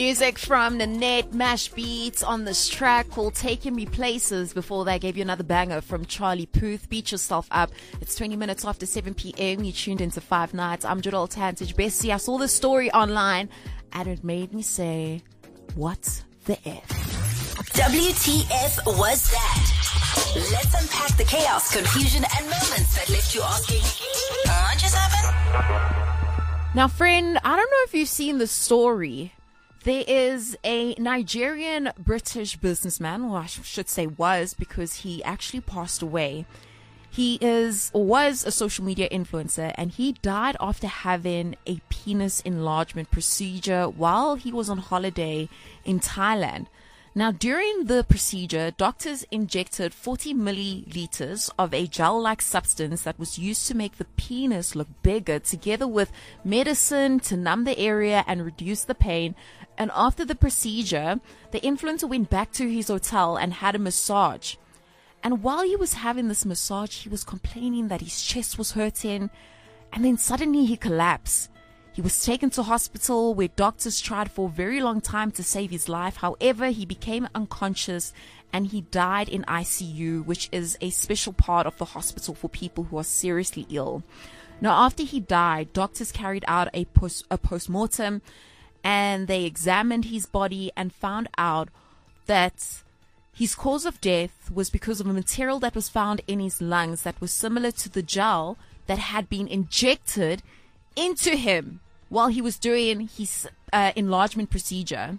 Music from Nanette, Mash Beats on this track called Taking Me Places. Before that, I gave you another banger from Charlie Puth, Beat Yourself Up. It's 20 minutes after 7 p.m. You tuned into Five Nights. I'm Jadal Tantage. Bessie, I saw this story online and it made me say, what the F? WTF was that? Let's unpack the chaos, confusion, and moments that left you asking, what just happened? Now, friend, I don't know if you've seen the story. There is a Nigerian British businessman, or I should say was, because he actually passed away. He was a social media influencer, and he died after having a penis enlargement procedure while he was on holiday in Thailand. Now, during the procedure, doctors injected 40 milliliters of a gel-like substance that was used to make the penis look bigger, together with medicine to numb the area and reduce the pain. And after the procedure, the influencer went back to his hotel and had a massage. And while he was having this massage, he was complaining that his chest was hurting. And then suddenly he collapsed. He was taken to hospital where doctors tried for a very long time to save his life. However, he became unconscious and he died in ICU, which is a special part of the hospital for people who are seriously ill. Now, after he died, doctors carried out a post-mortem and they examined his body and found out that his cause of death was because of a material that was found in his lungs that was similar to the gel that had been injected into him while he was doing his enlargement procedure.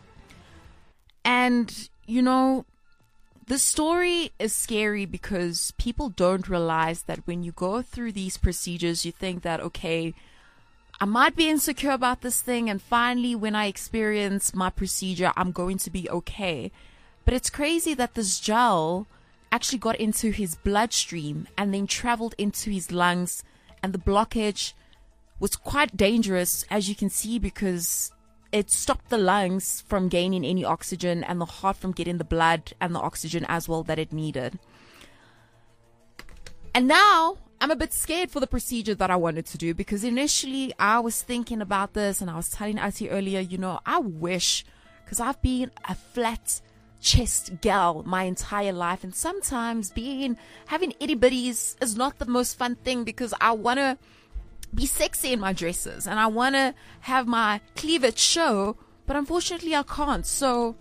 And, you know, the story is scary because people don't realize that when you go through these procedures, you think that, okay, I might be insecure about this thing, and finally when I experience my procedure, I'm going to be okay. But it's crazy that this gel actually got into his bloodstream and then traveled into his lungs, and the blockage was quite dangerous, as you can see, because it stopped the lungs from gaining any oxygen and the heart from getting the blood and the oxygen as well that it needed. And now I'm a bit scared for the procedure that I wanted to do, because initially I was thinking about this and I was telling Ati earlier, you know, I wish, because I've been a flat chest gal my entire life, and sometimes having itty bitties is not the most fun thing, because I want to be sexy in my dresses and I want to have my cleavage show, but unfortunately I can't. So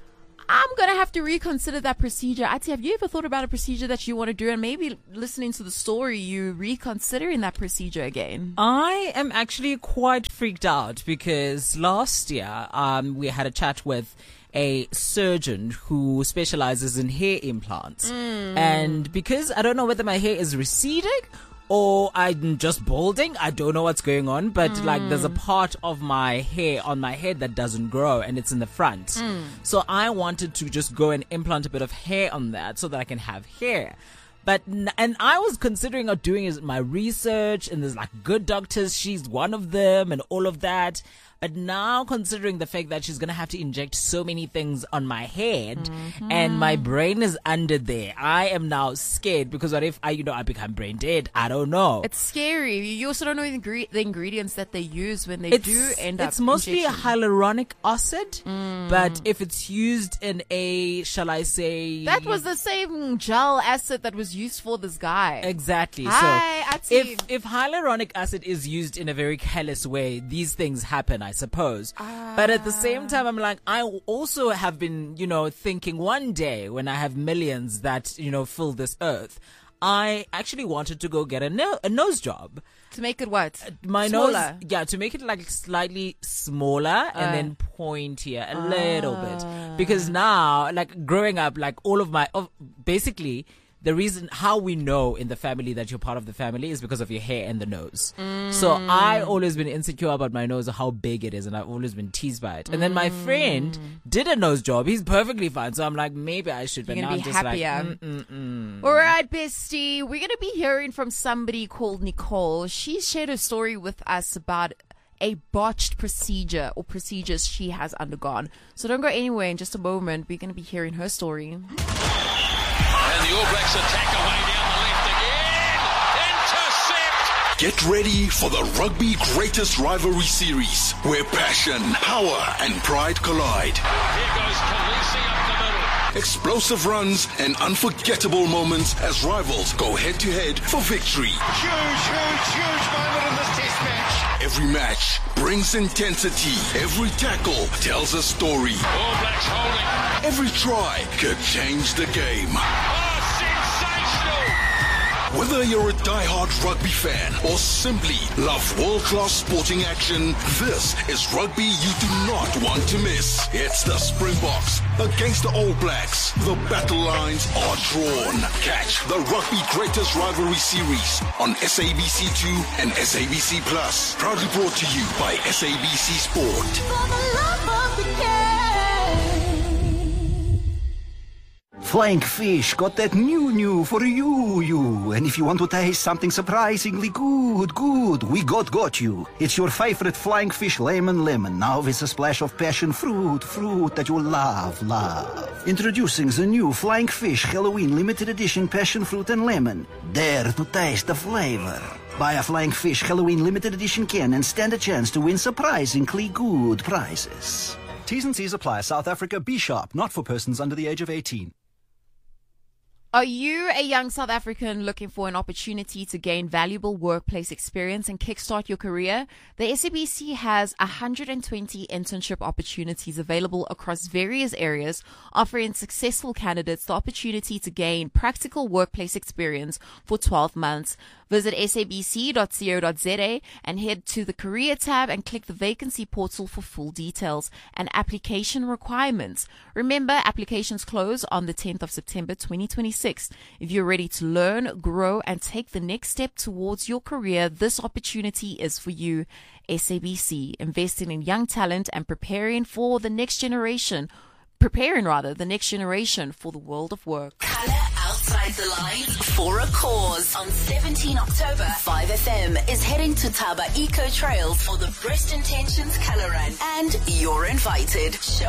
I'm going to have to reconsider that procedure. Ati, have you ever thought about a procedure that you want to do, and maybe listening to the story, you reconsidering that procedure again? I am actually quite freaked out because last year we had a chat with a surgeon who specializes in hair implants. And because I don't know whether my hair is receding or I'm just balding, I don't know what's going on, but like there's a part of my hair on my head that doesn't grow and it's in the front. So I wanted to just go and implant a bit of hair on that so that I can have hair. And I was considering doing my research, and there's like good doctors, she's one of them and all of that. But now, considering the fact that she's going to have to inject so many things on my head and my brain is under there, I am now scared, because what if I become brain dead? I don't know. It's scary. You also don't know the ingredients that they use when they do end up. It's mostly injection. hyaluronic acid, but if it's used in shall I say... That was the same gel acid that was used for this guy. Exactly. Hi, so if hyaluronic acid is used in a very careless way, these things happen, I suppose. But at the same time, I'm like, I also have been, thinking one day when I have millions that, fill this earth, I actually wanted to go get a nose job. To make it what? My smaller? nose, yeah, to make it like slightly smaller and then pointier a little bit. Because now, like growing up, like all of basically, the reason how we know in the family that you're part of the family is because of your hair and the nose. So I always been insecure about my nose or how big it is, and I've always been teased by it. And then my friend did a nose job. He's perfectly fine. So I'm like, maybe I should. But You're now gonna I'm be just happier. All right, bestie. We're gonna be hearing from somebody called Nicole. She shared a story with us about a botched procedure or procedures she has undergone. So don't go anywhere. In just a moment, we're gonna be hearing her story. And the All Blacks attack away down the left again. Intercept. Get ready for the Rugby Greatest Rivalry Series, where passion, power, and pride collide. Here goes Khaleesi up the middle. Explosive runs and unforgettable moments as rivals go head-to-head for victory. Huge moment in this test match. Every match brings intensity. Every tackle tells a story. All Blacks holding. Every try could change the game. Oh, sensational. Whether you're a die-hard rugby fan or simply love world-class sporting action, this is rugby you do not want to miss. It's the Springboks against the All Blacks. The battle lines are drawn. Catch the Rugby Greatest Rivalry Series on SABC2 and SABC Plus. Proudly brought to you by SABC Sport. Flying Fish got that new for you. And if you want to taste something surprisingly good, we got you. It's your favorite Flying Fish lemon. Now with a splash of passion fruit that you love. Introducing the new Flying Fish Halloween limited edition passion fruit and lemon. Dare to taste the flavor. Buy a Flying Fish Halloween limited edition can and stand a chance to win surprisingly good prizes. T's and C's apply. South Africa, be sharp, not for persons under the age of 18. Are you a young South African looking for an opportunity to gain valuable workplace experience and kickstart your career? The SABC has 120 internship opportunities available across various areas, offering successful candidates the opportunity to gain practical workplace experience for 12 months. Visit sabc.co.za and head to the career tab and click the vacancy portal for full details and application requirements. Remember, applications close on the 10th of September 2026. If you're ready to learn, grow, and take the next step towards your career, this opportunity is for you. SABC, investing in young talent and preparing the next generation for the world of work. Colour outside the lines for a cause. On 17 October, 5FM is heading to Taba Eco Trails for the Best Intentions Colour Run. And you're invited. Show